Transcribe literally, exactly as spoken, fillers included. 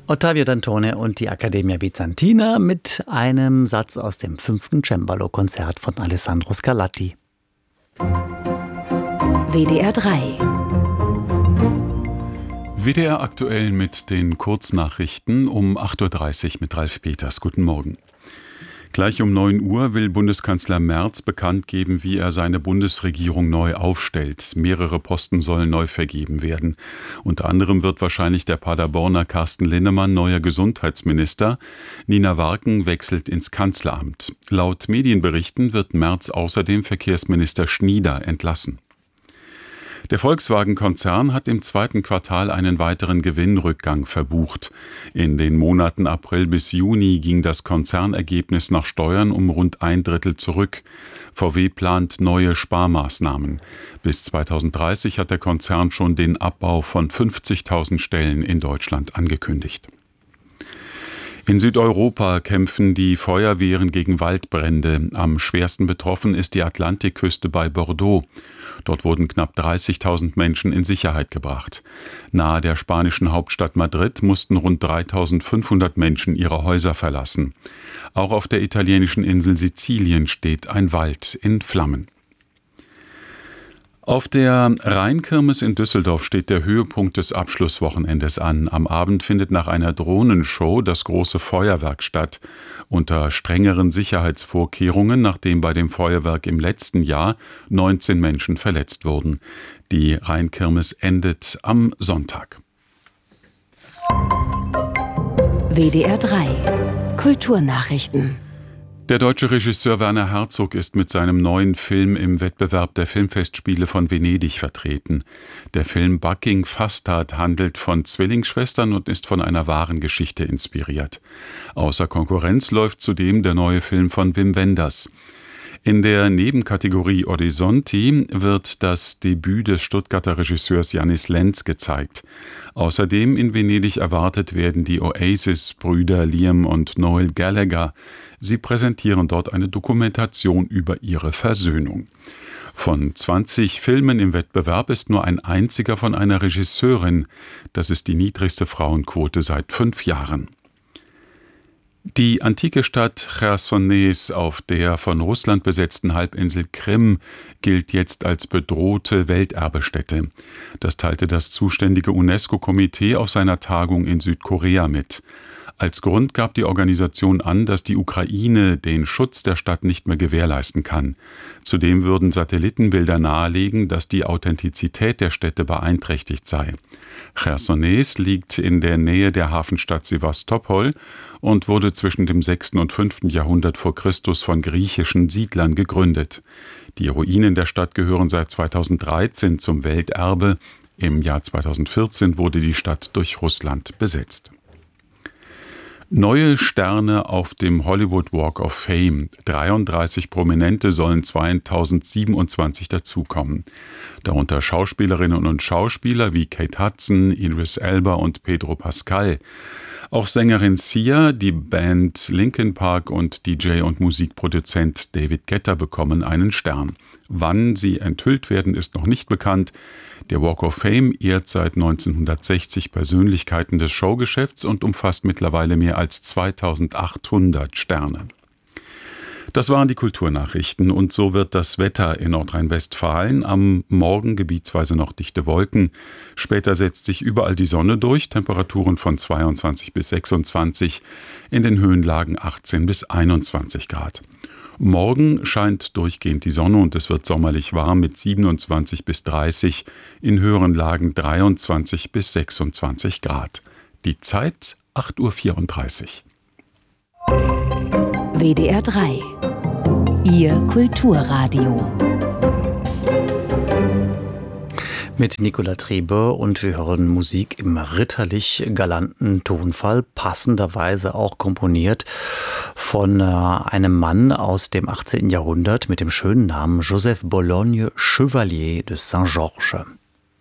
Ottavio Dantone und die Accademia Bizantina mit einem Satz aus dem fünften Cembalo-Konzert von Alessandro Scarlatti. W D R drei. W D R aktuell mit den Kurznachrichten um acht Uhr dreißig mit Ralf Peters. Guten Morgen. Gleich um neun Uhr will Bundeskanzler Merz bekannt geben, wie er seine Bundesregierung neu aufstellt. Mehrere Posten sollen neu vergeben werden. Unter anderem wird wahrscheinlich der Paderborner Carsten Linnemann neuer Gesundheitsminister. Nina Warken wechselt ins Kanzleramt. Laut Medienberichten wird Merz außerdem Verkehrsminister Schnieder entlassen. Der Volkswagen-Konzern hat im zweiten Quartal einen weiteren Gewinnrückgang verbucht. In den Monaten April bis Juni ging das Konzernergebnis nach Steuern um rund ein Drittel zurück. V W plant neue Sparmaßnahmen. Bis zweitausenddreißig hat der Konzern schon den Abbau von fünfzigtausend Stellen in Deutschland angekündigt. In Südeuropa kämpfen die Feuerwehren gegen Waldbrände. Am schwersten betroffen ist die Atlantikküste bei Bordeaux. Dort wurden knapp dreißigtausend Menschen in Sicherheit gebracht. Nahe der spanischen Hauptstadt Madrid mussten rund dreitausendfünfhundert Menschen ihre Häuser verlassen. Auch auf der italienischen Insel Sizilien steht ein Wald in Flammen. Auf der Rheinkirmes in Düsseldorf steht der Höhepunkt des Abschlusswochenendes an. Am Abend findet nach einer Drohnenshow das große Feuerwerk statt. Unter strengeren Sicherheitsvorkehrungen, nachdem bei dem Feuerwerk im letzten Jahr neunzehn Menschen verletzt wurden. Die Rheinkirmes endet am Sonntag. W D R drei. Kulturnachrichten. Der deutsche Regisseur Werner Herzog ist mit seinem neuen Film im Wettbewerb der Filmfestspiele von Venedig vertreten. Der Film Bucking Fastard handelt von Zwillingsschwestern und ist von einer wahren Geschichte inspiriert. Außer Konkurrenz läuft zudem der neue Film von Wim Wenders. In der Nebenkategorie Orizzonti wird das Debüt des Stuttgarter Regisseurs Janis Lenz gezeigt. Außerdem in Venedig erwartet werden die Oasis-Brüder Liam und Noel Gallagher. Sie präsentieren dort eine Dokumentation über ihre Versöhnung. Von zwanzig Filmen im Wettbewerb ist nur ein einziger von einer Regisseurin. Das ist die niedrigste Frauenquote seit fünf Jahren. Die antike Stadt Chersonees auf der von Russland besetzten Halbinsel Krim gilt jetzt als bedrohte Welterbestätte. Das teilte das zuständige UNESCO-Komitee auf seiner Tagung in Südkorea mit. Als Grund gab die Organisation an, dass die Ukraine den Schutz der Stadt nicht mehr gewährleisten kann. Zudem würden Satellitenbilder nahelegen, dass die Authentizität der Städte beeinträchtigt sei. Chersonees liegt in der Nähe der Hafenstadt Sewastopol und wurde zwischen dem sechsten und fünften Jahrhundert vor Christus von griechischen Siedlern gegründet. Die Ruinen der Stadt gehören seit zweitausenddreizehn zum Welterbe. Im Jahr zweitausendvierzehn wurde die Stadt durch Russland besetzt. Neue Sterne auf dem Hollywood Walk of Fame. dreiunddreißig Prominente sollen zweitausendsiebenundzwanzig dazukommen. Darunter Schauspielerinnen und Schauspieler wie Kate Hudson, Idris Elba und Pedro Pascal. Auch Sängerin Sia, die Band Linkin Park und D J und Musikproduzent David Guetta bekommen einen Stern. Wann sie enthüllt werden, ist noch nicht bekannt. Der Walk of Fame ehrt seit neunzehnhundertsechzig Persönlichkeiten des Showgeschäfts und umfasst mittlerweile mehr als zweitausendachthundert Sterne. Das waren die Kulturnachrichten und so wird das Wetter in Nordrhein-Westfalen. Am Morgen gebietsweise noch dichte Wolken. Später setzt sich überall die Sonne durch. Temperaturen von zweiundzwanzig bis sechsundzwanzig, in den Höhenlagen achtzehn bis einundzwanzig Grad. Morgen scheint durchgehend die Sonne und es wird sommerlich warm mit siebenundzwanzig bis dreißig, in höheren Lagen dreiundzwanzig bis sechsundzwanzig Grad. Die Zeit acht Uhr vierunddreißig. W D R drei. Ihr Kulturradio. Mit Nicola Trebe und wir hören Musik im ritterlich galanten Tonfall, passenderweise auch komponiert von äh, einem Mann aus dem achtzehnten Jahrhundert mit dem schönen Namen Joseph Bologne, Chevalier de Saint-Georges.